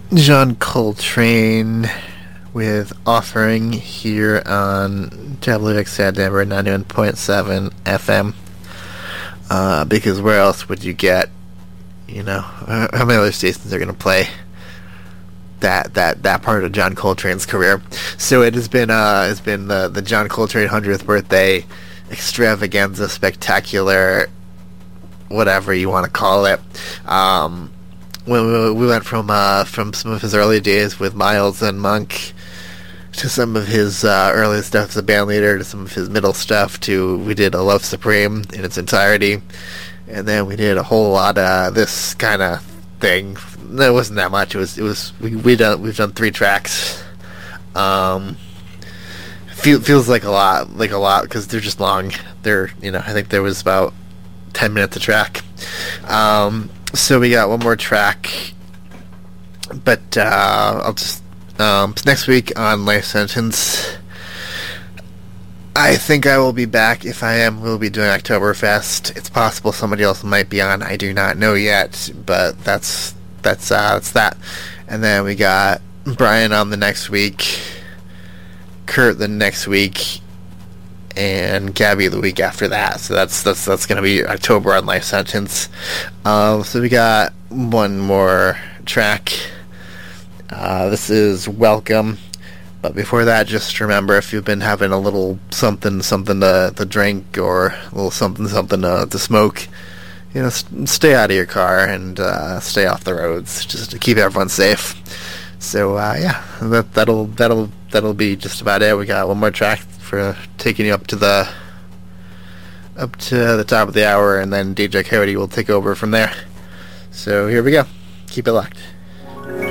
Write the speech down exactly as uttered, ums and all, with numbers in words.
John Coltrane with Offering here on W X A Denver ninety-one point seven F M. Uh, because where else would you get, you know, how many other stations are going to play that that that part of John Coltrane's career? So it has been uh it's been the the John Coltrane hundredth birthday extravaganza, spectacular, whatever you want to call it. Um, we, we went from uh, from some of his early days with Miles and Monk to some of his uh, early stuff as a band leader, to some of his middle stuff, to we did A Love Supreme in its entirety, and then we did a whole lot of this kind of thing. No, it wasn't that much. It was it was we we done we've done three tracks. Um, feel, feels like a lot, like a lot because they're just long. They're you know I think there was about ten minutes a track. Um, so we got one more track, but uh, I'll just um, next week on Life Sentence. I think I will be back. If I am, we'll be doing Oktoberfest. It's possible somebody else might be on. I do not know yet, but that's that's uh, that's that. And then we got Brian on the next week, Kurt the next week, and Gabby the week after that. So that's that's that's gonna be October on Life Sentence. Um, so we got one more track. Uh, this is Welcome. But before that, just remember, if you've been having a little something something to, to drink or a little something something to, to smoke, you know, st- stay out of your car and uh, stay off the roads, just to keep everyone safe. So uh, yeah, that that'll that'll that'll be just about it. We got one more track for taking you up to the up to the top of the hour, and then D J Cody will take over from there. So here we go. Keep it locked.